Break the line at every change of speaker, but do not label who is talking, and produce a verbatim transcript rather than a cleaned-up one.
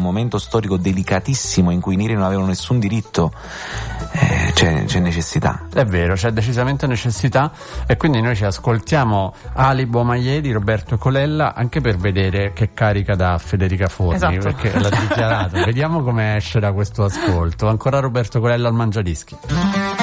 momento storico delicatissimo in cui i neri non avevano nessun diritto, eh, c'è, c'è necessità.
È vero, c'è decisamente necessità, e quindi noi ci ascoltiamo Ali Boumaier di Roberto Colella, anche per vedere che carica dà Federica Forni,
esatto.
perché l'ha dichiarato. Vediamo come esce da questo ascolto. Ancora Roberto Colella al Mangiadischi.